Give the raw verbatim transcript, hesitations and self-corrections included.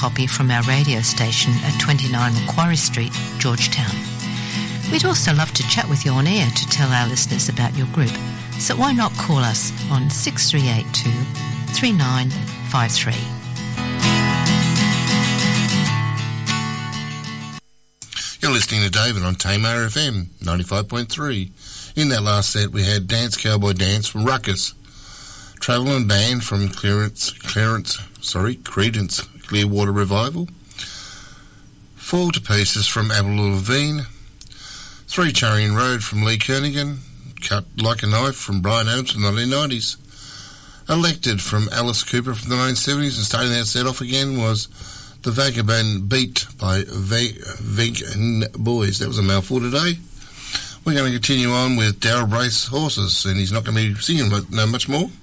copy from our radio station at twenty-nine Macquarie Street, Georgetown. We'd also love to chat with you on air to tell our listeners about your group, so why not call us on six three eight two, three nine five three. You're listening to David on Tamar F M ninety-five point three. In that last set, we had Dance Cowboy Dance from Ruckus, Travelling Band from Clarence, Clarence, sorry, Credence Clearwater Revival, Fall to Pieces from Avril Lavigne, Three Charian Road from Lee Kernaghan, Cut Like a Knife from Bryan Adams from the nineteen nineties, Elected from Alice Cooper from the nineteen seventies, and starting that set off again was The Vagabond Beat by Veg and Boys. That was a mouthful today. We're going to continue on with Daryl Brace Horses, and he's not going to be singing no much more.